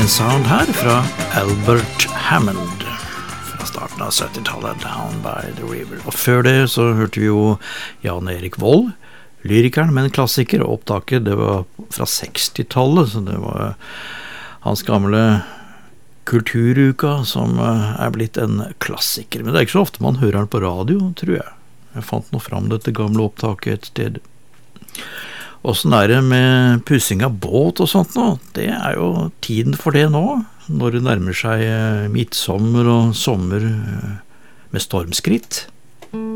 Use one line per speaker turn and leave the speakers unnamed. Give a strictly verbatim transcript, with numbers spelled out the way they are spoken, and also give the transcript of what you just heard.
en sound her fra Albert Hammond fra starten av syttitallet, Down by the River. Og før det så hørte vi jo Jan Erik Vold, lyrikeren, men klassiker, og opptaket det var fra sekstitallet, så det var hans gamle Kulturuka som er blitt en klassiker. Men det er ikke så ofte man hører den på radio, tror jeg. Jeg fant nå fram dette gamle opptaket et sted. Hvordan er det med pussing av båt og sånt nå? Det er jo tiden for det nå, når det nærmer seg midtsommer og sommer med stormskritt.